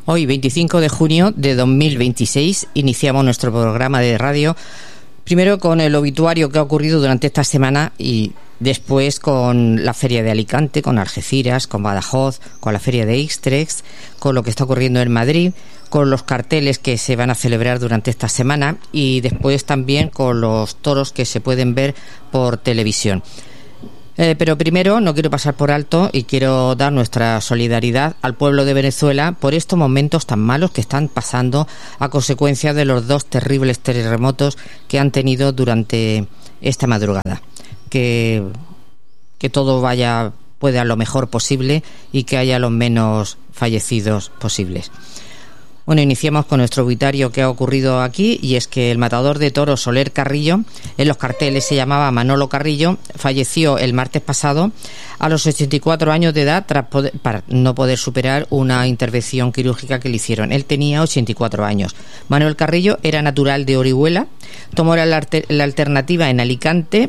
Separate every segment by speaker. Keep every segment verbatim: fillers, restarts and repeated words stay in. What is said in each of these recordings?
Speaker 1: Hoy, veinticinco de junio de dos mil veintiséis, iniciamos nuestro programa de radio, primero con el obituario que ha ocurrido durante esta semana y después con la Feria de Alicante, con Algeciras, con Badajoz, con la Feria de Ixtrex, con lo que está ocurriendo en Madrid, con los carteles que se van a celebrar durante esta semana y después también con los toros que se pueden ver por televisión. Eh, pero primero no quiero pasar por alto y quiero dar nuestra solidaridad al pueblo de Venezuela por estos momentos tan malos que están pasando a consecuencia de los dos terribles terremotos que han tenido durante esta madrugada. Que, que todo vaya pueda lo mejor posible y que haya los menos fallecidos posibles. Bueno, iniciamos con nuestro obituario que ha ocurrido aquí, y es que el matador de toros Soler Carrillo, en los carteles se llamaba Manolo Carrillo, falleció el martes pasado a los ochenta y cuatro años de edad tras poder, para no poder superar una intervención quirúrgica que le hicieron. Él tenía ochenta y cuatro años. Manuel Carrillo era natural de Orihuela, tomó la, la alternativa en Alicante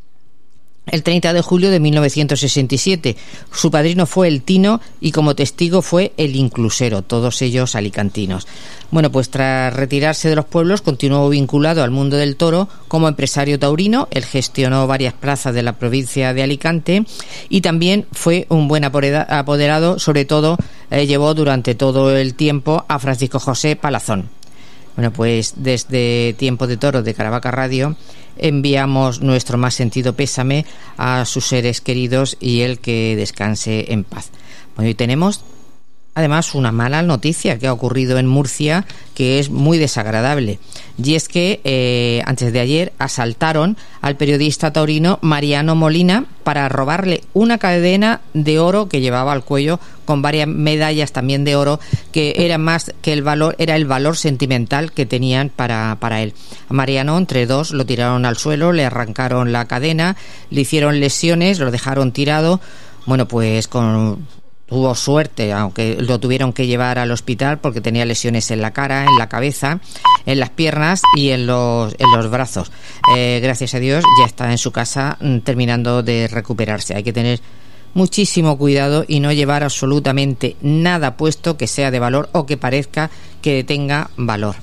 Speaker 1: el treinta de julio de mil novecientos sesenta y siete. Su padrino fue el Tino y como testigo fue el Inclusero, todos ellos alicantinos. Bueno, pues tras retirarse de los pueblos continuó vinculado al mundo del toro como empresario taurino. Él gestionó varias plazas de la provincia de Alicante y también fue un buen apoderado, sobre todo eh, llevó durante todo el tiempo a Francisco José Palazón. Bueno, pues desde Tiempo de Toros de Caravaca Radio enviamos nuestro más sentido pésame a sus seres queridos y el que descanse en paz. Bueno, y tenemos además una mala noticia que ha ocurrido en Murcia que es muy desagradable, y es que eh, antes de ayer asaltaron al periodista taurino Mariano Molina para robarle una cadena de oro que llevaba al cuello con varias medallas también de oro que era más que el valor, era el valor sentimental que tenían para, para él. A Mariano entre dos lo tiraron al suelo, le arrancaron la cadena, le hicieron lesiones, lo dejaron tirado. Bueno, pues con tuvo suerte, aunque lo tuvieron que llevar al hospital porque tenía lesiones en la cara, en la cabeza, en las piernas y en los, en los brazos. Eh, gracias a Dios ya está en su casa terminando de recuperarse. Hay que tener muchísimo cuidado y no llevar absolutamente nada puesto que sea de valor o que parezca que tenga valor.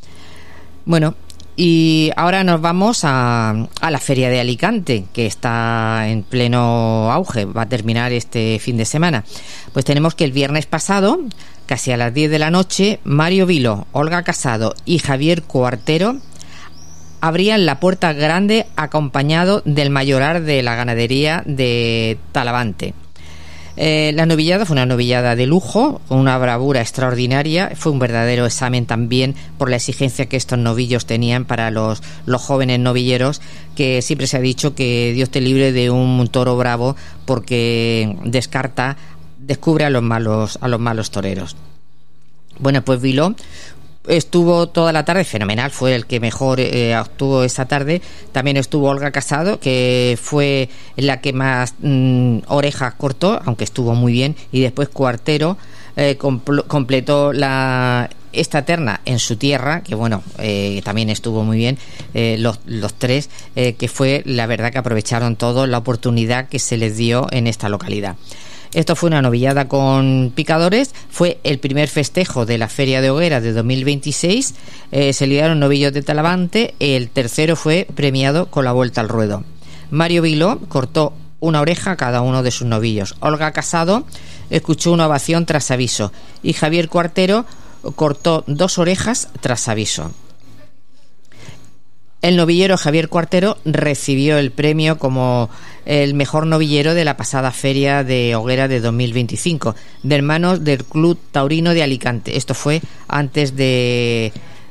Speaker 1: Bueno, y ahora nos vamos a, a la Feria de Alicante, que está en pleno auge, va a terminar este fin de semana. Pues tenemos que el viernes pasado, casi a las diez de la noche, Mario Viló, Olga Casado y Javier Cuartero abrían la puerta grande acompañado del mayorar de la ganadería de Talavante. Eh, la novillada fue una novillada de lujo, con una bravura extraordinaria. Fue un verdadero examen también por la exigencia que estos novillos tenían para los, los jóvenes novilleros, que siempre se ha dicho que Dios te libre de un toro bravo porque descarta, descubre a los malos, a los malos toreros. Bueno, pues Viló estuvo toda la tarde fenomenal, fue el que mejor eh, actuó esa tarde. También estuvo Olga Casado, que fue la que más mm, orejas cortó, aunque estuvo muy bien, y después Cuartero eh, compl- completó la esta terna en su tierra, que bueno, eh, también estuvo muy bien, eh, los, los tres, eh, que fue la verdad que aprovecharon todo la oportunidad que se les dio en esta localidad. Esto fue una novillada con picadores, fue el primer festejo de la Feria de Hoguera de dos mil veintiséis, eh, se liaron novillos de Talavante, el tercero fue premiado con la vuelta al ruedo. Mario Viló cortó una oreja a cada uno de sus novillos. Olga Casado escuchó una ovación tras aviso y Javier Cuartero cortó dos orejas tras aviso. El novillero Javier Cuartero recibió el premio como el mejor novillero de la pasada Feria de Hoguera de dos mil veinticinco, de manos del Club Taurino de Alicante. Esto fue antes de,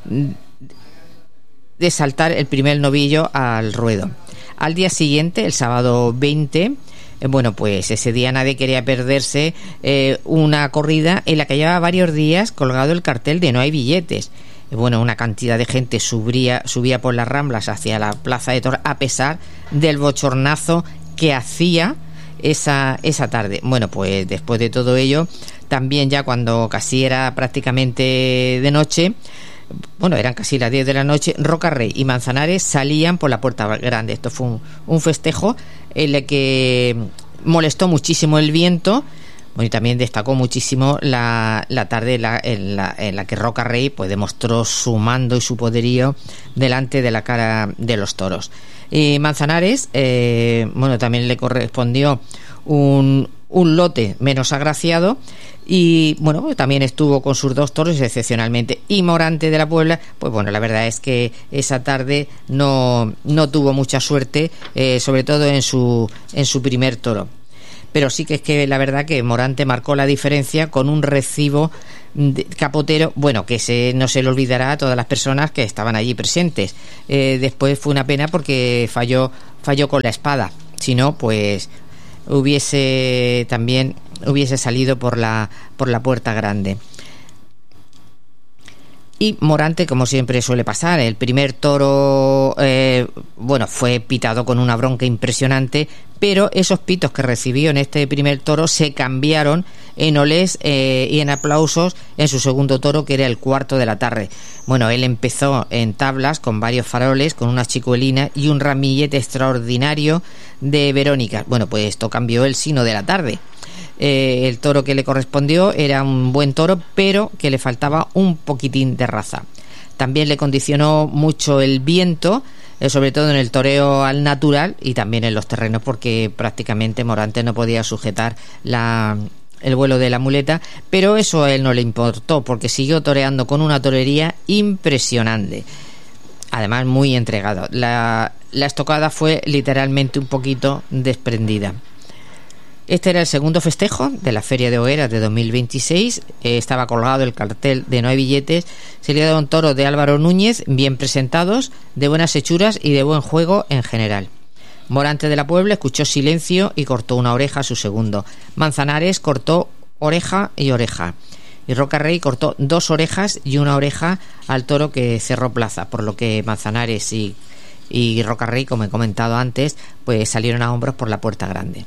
Speaker 1: de saltar el primer novillo al ruedo. Al día siguiente, el sábado veinte, bueno, pues ese día nadie quería perderse eh, una corrida en la que llevaba varios días colgado el cartel de no hay billetes. Bueno, una cantidad de gente subía, subía por las Ramblas hacia la Plaza de Toros a pesar del bochornazo que hacía esa, esa tarde. Bueno, pues después de todo ello, también ya cuando casi era prácticamente de noche, bueno, eran casi las diez de la noche, Roca Rey y Manzanares salían por la Puerta Grande. Esto fue un, un festejo en el que molestó muchísimo el viento, Bueno, y también destacó muchísimo la, la tarde en la, en, la, en la que Roca Rey pues demostró su mando y su poderío delante de la cara de los toros. Y Manzanares, eh, bueno, también le correspondió un, un lote menos agraciado y, bueno, pues también estuvo con sus dos toros excepcionalmente. Y Morante de la Puebla, pues bueno, la verdad es que esa tarde no, no tuvo mucha suerte, eh, sobre todo en su, en su primer toro. Pero sí que es que la verdad que Morante marcó la diferencia con un recibo de capotero, bueno, que se, no se le olvidará a todas las personas que estaban allí presentes. Eh, después fue una pena porque falló, falló con la espada. Si no, pues hubiese también hubiese salido por la por la puerta grande. Y Morante, como siempre suele pasar, el primer toro, eh, bueno, fue pitado con una bronca impresionante, pero esos pitos que recibió en este primer toro se cambiaron en olés eh, y en aplausos en su segundo toro, que era el cuarto de la tarde. Bueno, él empezó en tablas con varios faroles, con una chicuelina y un ramillete extraordinario de Verónica. Bueno, pues esto cambió el sino de la tarde. Eh, el toro que le correspondió era un buen toro, pero que le faltaba un poquitín de raza. También le condicionó mucho el viento, eh, sobre todo en el toreo al natural y también en los terrenos, porque prácticamente Morante no podía sujetar la, el vuelo de la muleta, pero eso a él no le importó, porque siguió toreando con una torería impresionante, además muy entregado. La, la estocada fue literalmente un poquito desprendida. Este era el segundo festejo de la Feria de Hogueras de dos mil veintiséis. Eh, estaba colgado el cartel de No hay billetes. Se le dio un toro de Álvaro Núñez, bien presentados, de buenas hechuras y de buen juego en general. Morante de la Puebla escuchó silencio y cortó una oreja a su segundo. Manzanares cortó oreja y oreja. Y Roca Rey cortó dos orejas y una oreja al toro que cerró plaza, por lo que Manzanares y, y Roca Rey, como he comentado antes, pues salieron a hombros por la puerta grande.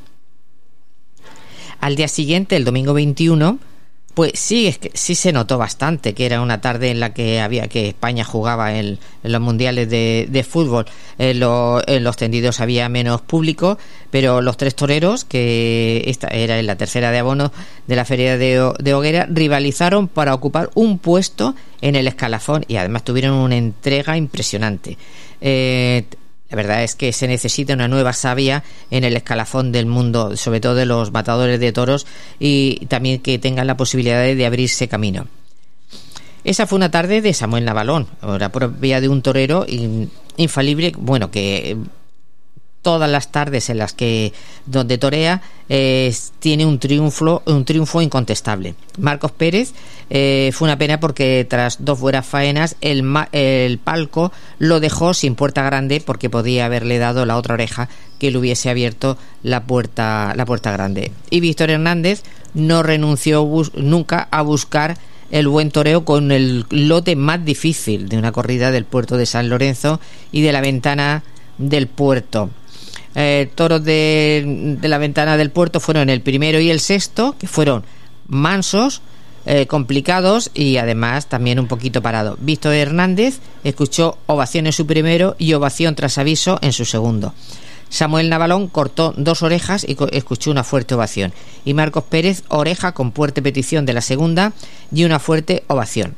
Speaker 1: Al día siguiente, el domingo veintiuno, pues sí, es que sí se notó bastante que era una tarde en la que había que España jugaba en, en los mundiales de, de fútbol. En, lo, en los tendidos había menos público, pero los tres toreros, que esta era en la tercera de abono de la Feria de, de Hoguera, rivalizaron para ocupar un puesto en el escalafón y además tuvieron una entrega impresionante. Eh, La verdad es que se necesita una nueva savia en el escalafón del mundo, sobre todo de los matadores de toros, y también que tengan la posibilidad de abrirse camino. Esa fue una tarde de Samuel Navalón, la propia de un torero infalible, bueno, que todas las tardes en las que donde torea eh, tiene un triunfo un triunfo incontestable. Marcos Pérez, eh, fue una pena porque tras dos buenas faenas el, ma- el palco lo dejó sin puerta grande, porque podía haberle dado la otra oreja que le hubiese abierto la puerta la puerta grande. Y Víctor Hernández no renunció bus- nunca a buscar el buen toreo con el lote más difícil de una corrida del puerto de San Lorenzo y de la Ventana del Puerto. Eh, toros de, de la Ventana del Puerto fueron el primero y el sexto, que fueron mansos, eh, complicados y además también un poquito parados. Víctor Hernández escuchó ovación en su primero y ovación tras aviso en su segundo. Samuel Navalón cortó dos orejas y escuchó una fuerte ovación. Y Marcos Pérez, oreja con fuerte petición de la segunda y una fuerte ovación.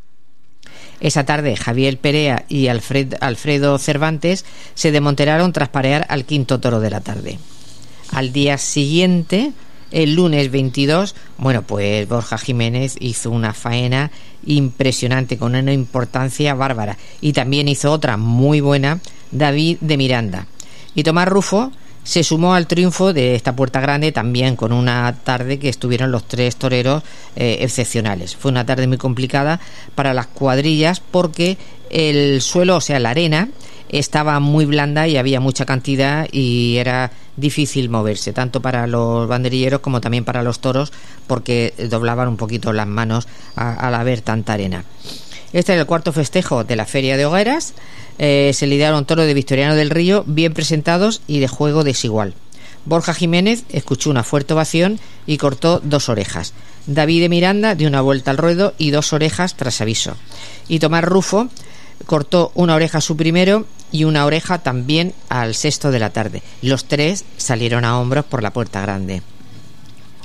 Speaker 1: Esa tarde Javier Perea y Alfred, Alfredo Cervantes se desmonteraron tras parear al quinto toro de la tarde. Al día siguiente, el lunes veintidós, bueno, pues Borja Jiménez hizo una faena impresionante con una importancia bárbara, y también hizo otra muy buena David de Miranda. Y Tomás Rufo se sumó al triunfo de esta puerta grande, también con una tarde que estuvieron los tres toreros eh, excepcionales. Fue una tarde muy complicada para las cuadrillas porque el suelo, o sea, la arena, estaba muy blanda y había mucha cantidad y era difícil moverse, tanto para los banderilleros como también para los toros, porque doblaban un poquito las manos a, al haber tanta arena. Este es el cuarto festejo de la Feria de Hogueras. Eh, se lidiaron toros de Victoriano del Río bien presentados y de juego desigual. Borja Jiménez escuchó una fuerte ovación y cortó dos orejas. David de Miranda dio una vuelta al ruedo y dos orejas tras aviso. Y Tomás Rufo cortó una oreja a su primero y una oreja también al sexto de la tarde. Los tres salieron a hombros por la puerta grande.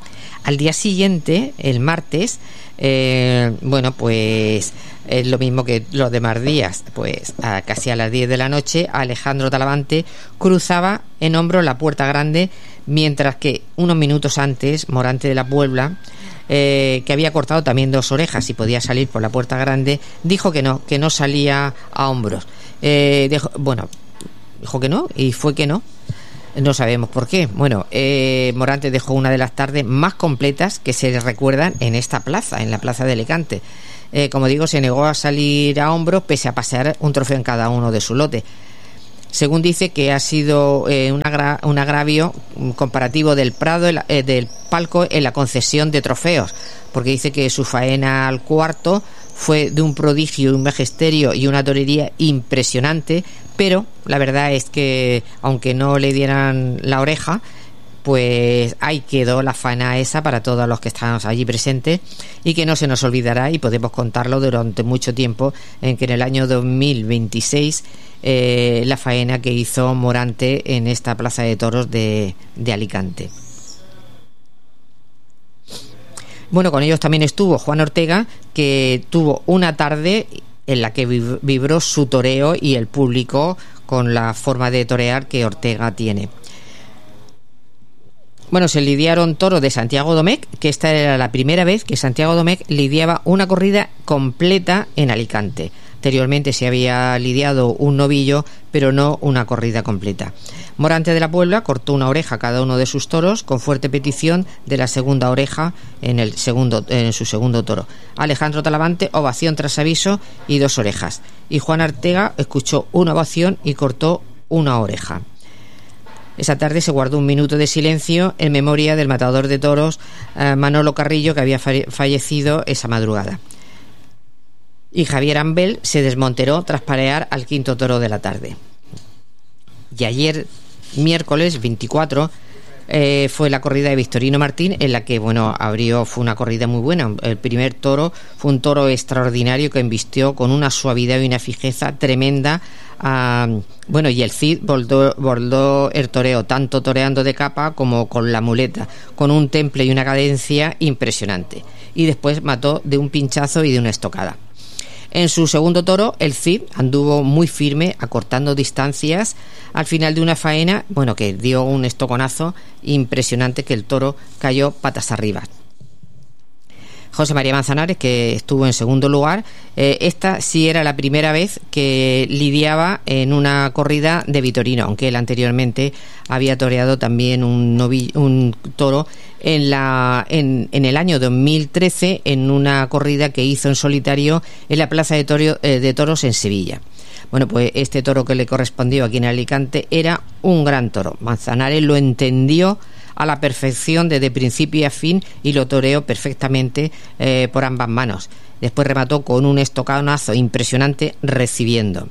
Speaker 1: Al día siguiente, el martes, eh, bueno, pues es lo mismo que los demás días, pues a casi a las diez de la noche, Alejandro Talavante cruzaba en hombros la Puerta Grande, mientras que unos minutos antes, Morante de la Puebla, eh, que había cortado también dos orejas y podía salir por la Puerta Grande, dijo que no, que no salía a hombros. Eh, dejó, bueno, dijo que no y fue que no. No sabemos por qué. Bueno, eh, Morante dejó una de las tardes más completas que se recuerdan en esta plaza, en la plaza de Alicante. Eh, como digo, se negó a salir a hombros pese a pasear un trofeo en cada uno de su lote. Según dice que ha sido eh, un, agra- un agravio comparativo del Prado, el, eh, del palco en la concesión de trofeos, porque dice que su faena al cuarto fue de un prodigio, un magisterio y una torería impresionante, pero la verdad es que aunque no le dieran la oreja, pues ahí quedó la faena esa para todos los que estábamos allí presentes y que no se nos olvidará y podemos contarlo durante mucho tiempo, en que en el año dos mil veintiséis eh, la faena que hizo Morante en esta plaza de toros de, de Alicante. Bueno, con ellos también estuvo Juan Ortega, que tuvo una tarde en la que vibró su toreo y el público con la forma de torear que Ortega tiene. Bueno, se lidiaron toros de Santiago Domecq, que esta era la primera vez que Santiago Domecq lidiaba una corrida completa en Alicante. Anteriormente se había lidiado un novillo, pero no una corrida completa. Morante de la Puebla cortó una oreja a cada uno de sus toros, con fuerte petición de la segunda oreja en, el segundo, en su segundo toro. Alejandro Talavante, ovación tras aviso y dos orejas. Y Juan Ortega escuchó una ovación y cortó una oreja. Esa tarde se guardó un minuto de silencio en memoria del matador de toros eh, Manolo Carrillo, que había fallecido esa madrugada. Y Javier Ambel se desmonteró tras parear al quinto toro de la tarde. Y ayer, miércoles veinticuatro, eh, fue la corrida de Victorino Martín, en la que, bueno, abrió, fue una corrida muy buena. El primer toro fue un toro extraordinario que embistió con una suavidad y una fijeza tremenda. Uh, bueno, y el Cid bordó, bordó el toreo, tanto toreando de capa como con la muleta, con un temple y una cadencia impresionante. Y después mató de un pinchazo y de una estocada. En su segundo toro, el Cid anduvo muy firme, acortando distancias al final de una faena, bueno, que dio un estoconazo impresionante, que el toro cayó patas arriba. José María Manzanares, que estuvo en segundo lugar, eh, esta sí era la primera vez que lidiaba en una corrida de Vitorino, aunque él anteriormente había toreado también un, novi- un toro en, la, en, en el año dos mil trece en una corrida que hizo en solitario en la Plaza de, Torio, eh, de Toros en Sevilla. Bueno, pues este toro que le correspondió aquí en Alicante era un gran toro. Manzanares lo entendió a la perfección desde principio a fin y lo toreó perfectamente eh, por ambas manos. Después remató con un estocadonazo impresionante recibiendo.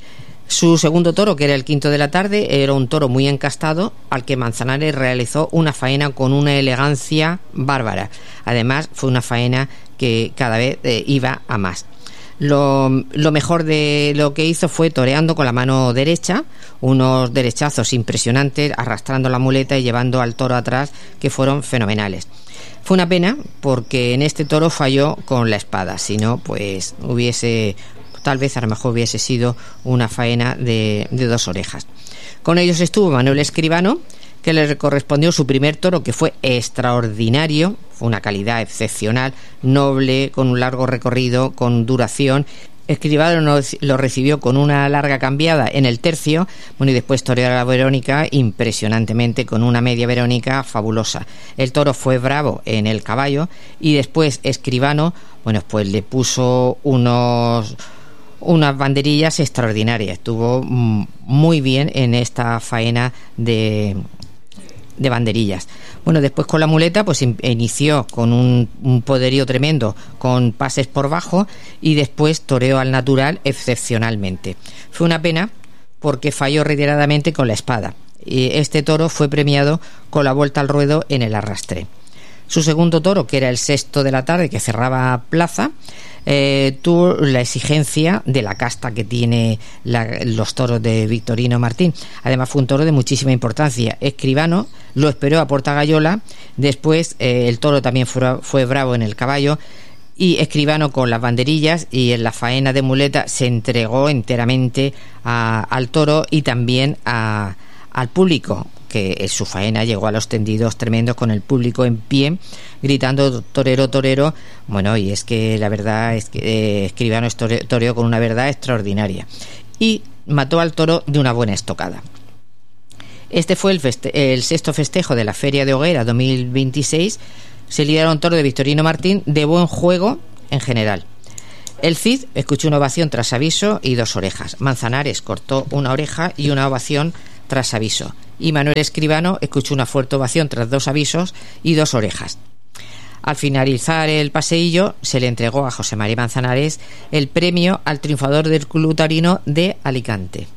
Speaker 1: Su segundo toro, que era el quinto de la tarde, era un toro muy encastado al que Manzanares realizó una faena con una elegancia bárbara. Además, fue una faena que cada vez eh, iba a más. Lo, lo mejor de lo que hizo fue toreando con la mano derecha, unos derechazos impresionantes, arrastrando la muleta y llevando al toro atrás, que fueron fenomenales. Fue una pena porque en este toro falló con la espada, si no, pues hubiese, tal vez a lo mejor hubiese sido una faena de, de dos orejas. Con ellos estuvo Manuel Escribano, que le correspondió su primer toro, que fue extraordinario, fue una calidad excepcional, noble, con un largo recorrido, con duración. Escribano lo recibió con una larga cambiada en el tercio, bueno, y después toreó a la Verónica impresionantemente con una media Verónica fabulosa. El toro fue bravo en el caballo y después Escribano, bueno, pues le puso unos unas banderillas extraordinarias. Estuvo muy bien en esta faena de de banderillas. Bueno, después con la muleta pues inició con un, un poderío tremendo, con pases por bajo, y después toreó al natural excepcionalmente. Fue una pena porque falló reiteradamente con la espada, y este toro fue premiado con la vuelta al ruedo en el arrastre. Su segundo toro, que era el sexto de la tarde, que cerraba plaza, eh, tuvo la exigencia de la casta que tiene la, los toros de Victorino Martín. Además fue un toro de muchísima importancia. Escribano lo esperó a Puerta Gallola, después eh, el toro también fue, fue bravo en el caballo, y Escribano con las banderillas y en la faena de muleta se entregó enteramente a, al toro y también a, al público, que en su faena llegó a los tendidos tremendos con el público en pie gritando torero, torero. Bueno, y es que la verdad es que eh, Escribano toreó con una verdad extraordinaria y mató al toro de una buena estocada. Este fue el, feste- el sexto festejo de la Feria de Hoguera dos mil veintiséis. Se lidiaron toros de Victorino Martín de buen juego en general. El Cid escuchó una ovación tras aviso y dos orejas. Manzanares cortó una oreja y una ovación tras aviso. Y Manuel Escribano escuchó una fuerte ovación tras dos avisos y dos orejas. Al finalizar el paseillo, se le entregó a José María Manzanares el premio al triunfador del Club Taurino de Alicante.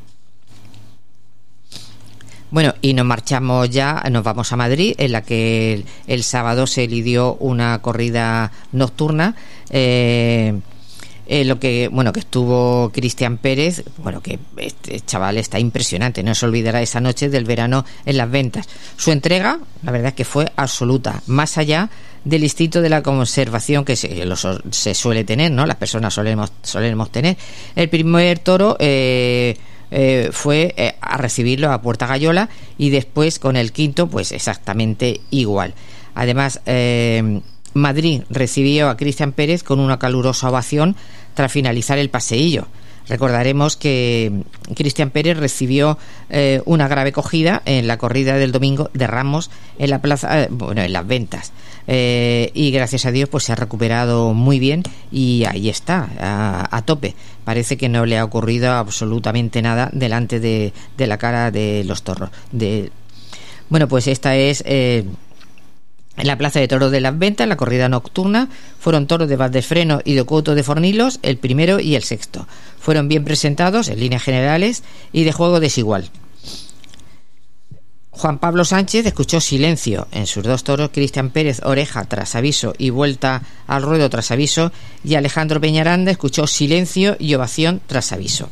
Speaker 1: Bueno, y nos marchamos ya, nos vamos a Madrid, en la que el, el sábado se lidió una corrida nocturna, eh, eh, lo que, bueno, que estuvo Cristian Pérez, bueno, que este chaval está impresionante, no se olvidará esa noche del verano en las ventas. Su entrega, la verdad es que fue absoluta, más allá del instinto de la conservación que se, lo, se suele tener, ¿no? Las personas solemos, solemos tener. El primer toro eh, Eh, fue eh, a recibirlo a Puerta Gallola y después con el quinto pues exactamente igual. Además eh, Madrid recibió a Cristian Pérez con una calurosa ovación tras finalizar el paseillo. Recordaremos que Cristian Pérez recibió eh, una grave cogida en la corrida del domingo de Ramos en la plaza, eh, bueno, en las ventas. Eh, y gracias a Dios pues se ha recuperado muy bien y ahí está, a, a tope. Parece que no le ha ocurrido absolutamente nada delante de, de la cara de los toros. De, bueno, pues esta es... Eh, En la plaza de toros de las ventas, la corrida nocturna, fueron toros de Valdefreno y de Couto de Fornilos, el primero y el sexto. Fueron bien presentados en líneas generales y de juego desigual. Juan Pablo Sánchez escuchó silencio en sus dos toros, Cristian Pérez oreja tras aviso y vuelta al ruedo tras aviso, y Alejandro Peñaranda escuchó silencio y ovación tras aviso.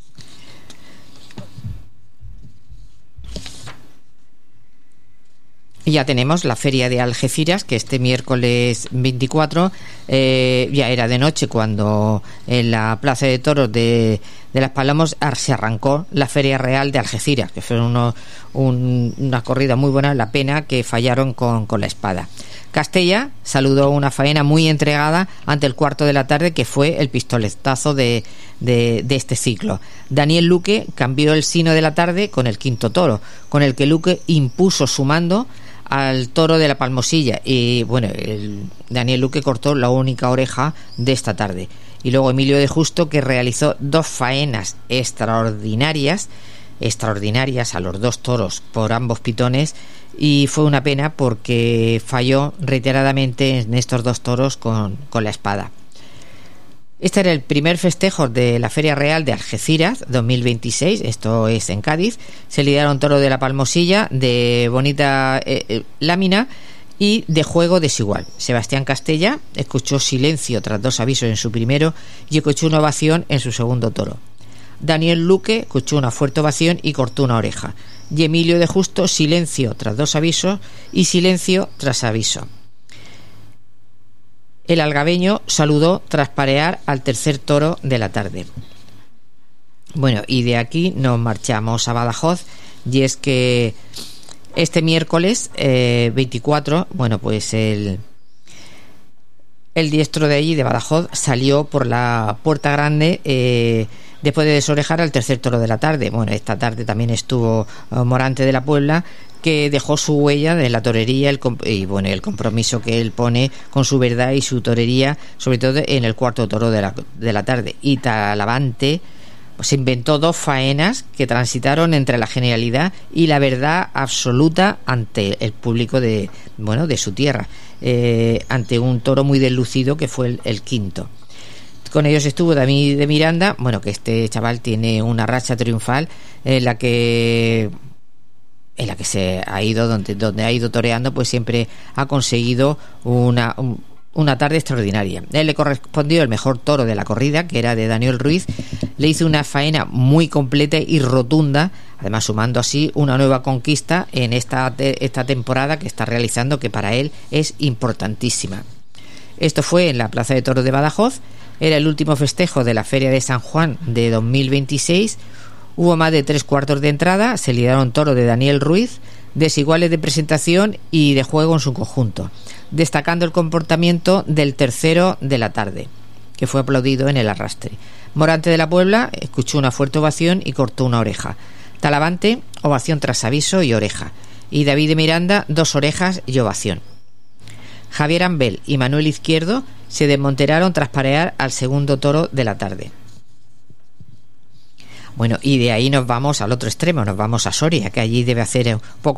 Speaker 1: Y ya tenemos la feria de Algeciras, que este miércoles veinticuatro eh, ya era de noche cuando en la plaza de toros de, de Las Palamos se arrancó la feria real de Algeciras, que fue uno, un, una corrida muy buena, la pena que fallaron con, con la espada. Castella saludó una faena muy entregada ante el cuarto de la tarde, que fue el pistoletazo de, de, de este ciclo. Daniel Luque cambió el sino de la tarde con el quinto toro, con el que Luque impuso su mando al toro de la Palmosilla, y bueno, el Daniel Luque cortó la única oreja de esta tarde. Y luego Emilio de Justo, que realizó dos faenas extraordinarias extraordinarias a los dos toros por ambos pitones, y fue una pena porque falló reiteradamente en estos dos toros con, con la espada. Este era el primer festejo de la Feria Real de Algeciras dos mil veintiséis, esto es en Cádiz. Se lidiaron toros de la Palmosilla de bonita eh, eh, lámina y de juego desigual. Sebastián Castella escuchó silencio tras dos avisos en su primero y escuchó una ovación en su segundo toro. Daniel Luque escuchó una fuerte ovación y cortó una oreja. Y Emilio de Justo silencio tras dos avisos y silencio tras aviso. El algabeño saludó tras parear al tercer toro de la tarde. Bueno, y de aquí nos marchamos a Badajoz, y es que este miércoles eh, veinticuatro, bueno, pues el, el diestro de allí de Badajoz salió por la puerta grande eh, después de desorejar al tercer toro de la tarde. Bueno, esta tarde también estuvo uh, Morante de la Puebla, que dejó su huella de la torería el comp- y bueno, el compromiso que él pone con su verdad y su torería, sobre todo en el cuarto toro de la, de la tarde. Y Talavante pues inventó dos faenas que transitaron entre la genialidad y la verdad absoluta ante el público de, bueno, de su tierra, eh, ante un toro muy deslucido que fue el, el quinto. Con ellos estuvo David de Miranda, bueno, que este chaval tiene una racha triunfal en la que en la que se ha ido, donde, donde ha ido toreando, pues siempre ha conseguido una, un, una tarde extraordinaria. A él le correspondió el mejor toro de la corrida, que era de Daniel Ruiz. Le hizo una faena muy completa y rotunda, además sumando así una nueva conquista en esta, esta temporada que está realizando, que para él es importantísima. Esto fue en la Plaza de Toros de Badajoz. Era el último festejo de la Feria de San Juan de dos mil veintiséis. Hubo más de tres cuartos de entrada, se lidaron toros de Daniel Ruiz, desiguales de presentación y de juego en su conjunto, destacando el comportamiento del tercero de la tarde, que fue aplaudido en el arrastre. Morante de la Puebla escuchó una fuerte ovación y cortó una oreja. Talavante, ovación tras aviso y oreja. Y David de Miranda, dos orejas y ovación. Javier Ambel y Manuel Izquierdo se desmonteraron tras parear al segundo toro de la tarde. Bueno, y de ahí nos vamos al otro extremo, nos vamos a Soria, que allí debe hacer un poco